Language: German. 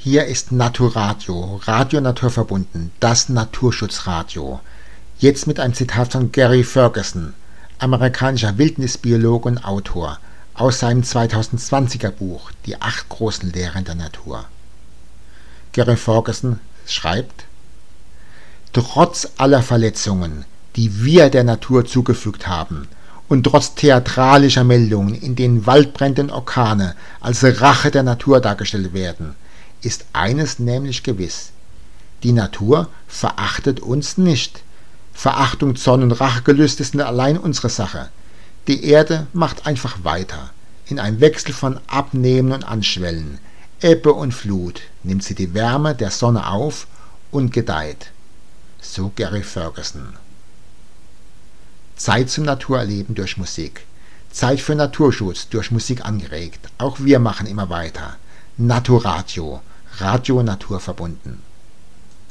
Hier ist Naturadio, Radio Naturverbunden, das Naturschutzradio. Jetzt mit einem Zitat von Gary Ferguson, amerikanischer Wildnisbiologe und Autor, aus seinem 2020er Buch Die 8 großen Lehren der Natur. Gary Ferguson schreibt: Trotz aller Verletzungen, die wir der Natur zugefügt haben, und trotz theatralischer Meldungen, in denen Waldbrände und Orkane als Rache der Natur dargestellt werden, ist eines nämlich gewiss: Die Natur verachtet uns nicht. Verachtung, Zorn und Rachegelüste sind allein unsere Sache. Die Erde macht einfach weiter. In einem Wechsel von Abnehmen und Anschwellen, Ebbe und Flut, nimmt sie die Wärme der Sonne auf und gedeiht. So Gary Ferguson. Zeit zum Naturerleben durch Musik. Zeit für Naturschutz durch Musik angeregt. Auch wir machen immer weiter. Naturadio, Radio Naturverbunden.